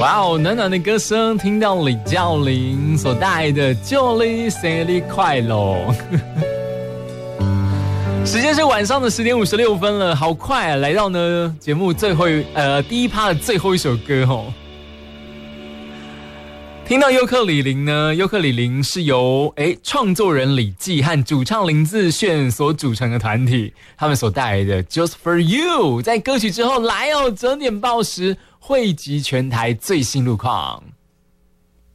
哇哦，暖暖的歌声，听到李教霖所带来的祝你生日快乐。时间是晚上的10点56分了，好快啊！来到呢节目第一趴的最后一首歌哦。听到尤克里林呢，尤克里林是由创作人李记和主唱林志炫所组成的团体，他们所带来的 Just for You。在歌曲之后来哦，整点报时汇集全台最新路况。